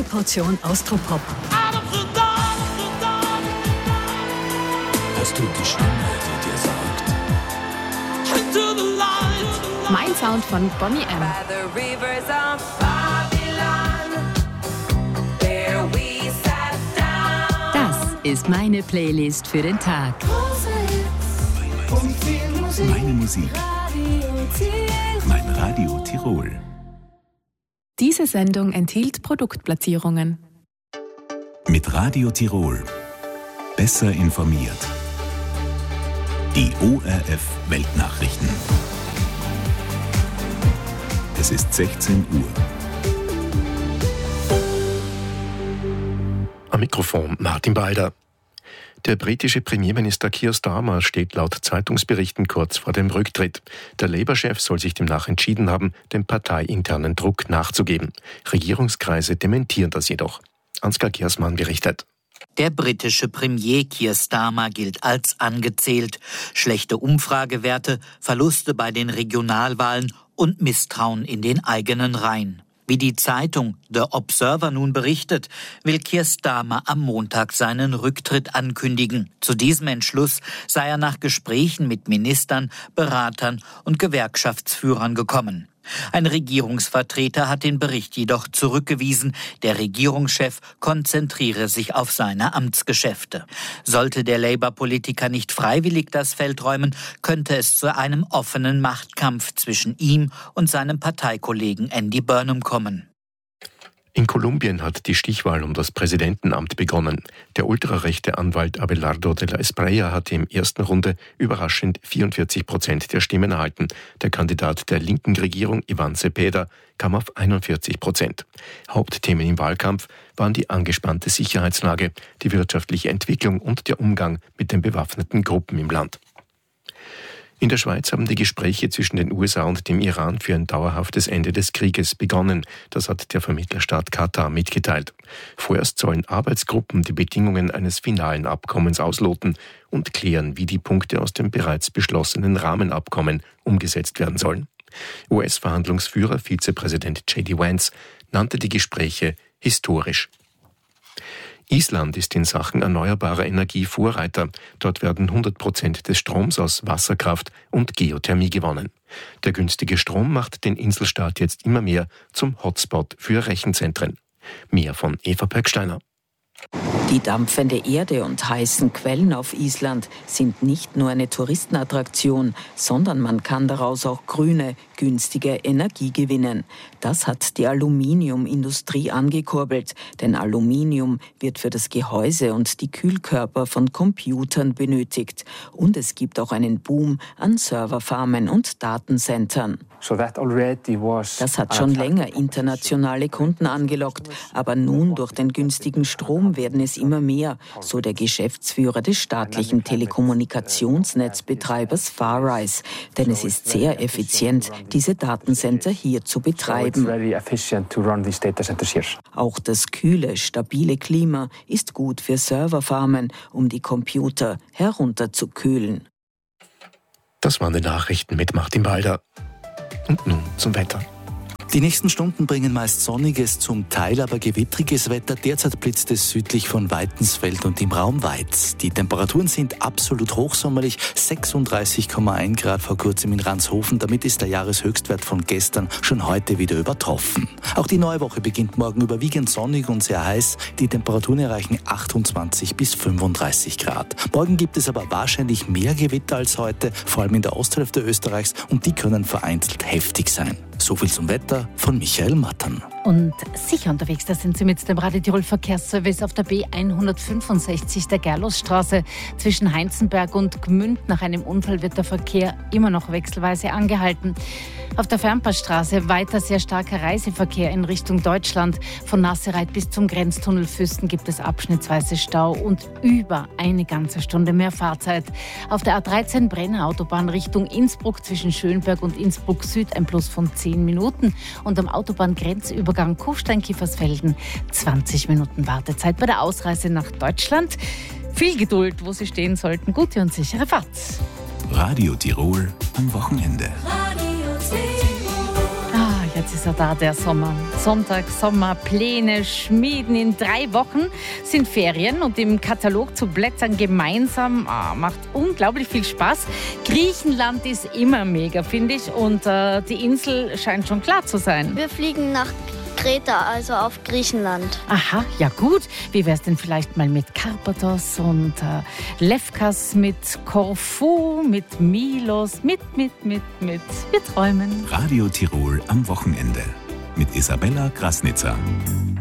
Eine Portion Austropop. Hast du die Stimme, die dir sagt? Mein Sound von Bonnie M. Das ist meine Playlist für den Tag. Meine Musik. Mein Radio Tirol. Diese Sendung enthielt Produktplatzierungen. Mit Radio Tirol. Besser informiert. Die ORF Weltnachrichten. Es ist 16 Uhr. Am Mikrofon Martin Balder. Der britische Premierminister Keir Starmer steht laut Zeitungsberichten kurz vor dem Rücktritt. Der Labour-Chef soll sich demnach entschieden haben, dem parteiinternen Druck nachzugeben. Regierungskreise dementieren das jedoch. Ansgar Gersmann berichtet. Der britische Premier Keir Starmer gilt als angezählt. Schlechte Umfragewerte, Verluste bei den Regionalwahlen und Misstrauen in den eigenen Reihen. Wie die Zeitung The Observer nun berichtet, will Keir Starmer am Montag seinen Rücktritt ankündigen. Zu diesem Entschluss sei er nach Gesprächen mit Ministern, Beratern und Gewerkschaftsführern gekommen. Ein Regierungsvertreter hat den Bericht jedoch zurückgewiesen. Der Regierungschef konzentriere sich auf seine Amtsgeschäfte. Sollte der Labour-Politiker nicht freiwillig das Feld räumen, könnte es zu einem offenen Machtkampf zwischen ihm und seinem Parteikollegen Andy Burnham kommen. In Kolumbien hat die Stichwahl um das Präsidentenamt begonnen. Der ultrarechte Anwalt Abelardo de la Espriella hatte in der ersten Runde überraschend 44% der Stimmen erhalten. Der Kandidat der linken Regierung, Iván Cepeda, kam auf 41%. Hauptthemen im Wahlkampf waren die angespannte Sicherheitslage, die wirtschaftliche Entwicklung und der Umgang mit den bewaffneten Gruppen im Land. In der Schweiz haben die Gespräche zwischen den USA und dem Iran für ein dauerhaftes Ende des Krieges begonnen. Das hat der Vermittlerstaat Katar mitgeteilt. Vorerst sollen Arbeitsgruppen die Bedingungen eines finalen Abkommens ausloten und klären, wie die Punkte aus dem bereits beschlossenen Rahmenabkommen umgesetzt werden sollen. US-Verhandlungsführer Vizepräsident J.D. Vance nannte die Gespräche historisch. Island ist in Sachen erneuerbarer Energie Vorreiter. Dort werden 100% des Stroms aus Wasserkraft und Geothermie gewonnen. Der günstige Strom macht den Inselstaat jetzt immer mehr zum Hotspot für Rechenzentren. Mehr von Eva Pöcksteiner. Die dampfende Erde und heißen Quellen auf Island sind nicht nur eine Touristenattraktion, sondern man kann daraus auch grüne, günstige Energie gewinnen. Das hat die Aluminiumindustrie angekurbelt, denn Aluminium wird für das Gehäuse und die Kühlkörper von Computern benötigt. Und es gibt auch einen Boom an Serverfarmen und Datencentern. Das hat schon länger internationale Kunden angelockt, aber nun durch den günstigen Strom werden es immer mehr, so der Geschäftsführer des staatlichen Telekommunikationsnetzbetreibers Farrise. Denn es ist sehr effizient, diese Datencenter hier zu betreiben. Auch das kühle, stabile Klima ist gut für Serverfarmen, um die Computer herunterzukühlen. Das waren die Nachrichten mit Martin Balder. Und nun zum Wetter. Die nächsten Stunden bringen meist sonniges, zum Teil aber gewittriges Wetter. Derzeit blitzt es südlich von Weitensfeld und im Raum Weiz. Die Temperaturen sind absolut hochsommerlich, 36,1 Grad vor kurzem in Ranshofen. Damit ist der Jahreshöchstwert von gestern schon heute wieder übertroffen. Auch die neue Woche beginnt morgen überwiegend sonnig und sehr heiß. Die Temperaturen erreichen 28 bis 35 Grad. Morgen gibt es aber wahrscheinlich mehr Gewitter als heute, vor allem in der Osthälfte Österreichs, und die können vereinzelt heftig sein. So viel zum Wetter von Michael Mattern. Und sicher unterwegs, da sind Sie mit dem Radio Tirol Verkehrsservice auf der B165 der Gerlosstraße. Zwischen Heinzenberg und Gmünd nach einem Unfall wird der Verkehr immer noch wechselweise angehalten. Auf der Fernpassstraße weiter sehr starker Reiseverkehr in Richtung Deutschland. Von Nassereit bis zum Grenztunnel Füsten gibt es abschnittsweise Stau und über eine ganze Stunde mehr Fahrzeit. Auf der A13 Brenner Autobahn Richtung Innsbruck zwischen Schönberg und Innsbruck Süd ein Plus von 10 Minuten und am Autobahngrenzübergang Kufstein-Kiefersfelden 20 Minuten Wartezeit bei der Ausreise nach Deutschland. Viel Geduld, wo Sie stehen sollten. Gute und sichere Fahrt. Radio Tirol am Wochenende. jetzt ist er da, der Sommer. Sonntag, Sommerpläne schmieden. In 3 Wochen sind Ferien und im Katalog zu blättern gemeinsam macht unglaublich viel Spaß. Griechenland ist immer mega, finde ich, und die Insel scheint schon klar zu sein. Wir fliegen nach Kreta, also auf Griechenland. Aha, ja gut. Wie wär's denn vielleicht mal mit Karpathos und Lefkas, mit Korfu, mit Milos, mit. Wir träumen. Radio Tirol am Wochenende mit Isabella Grasnitzer.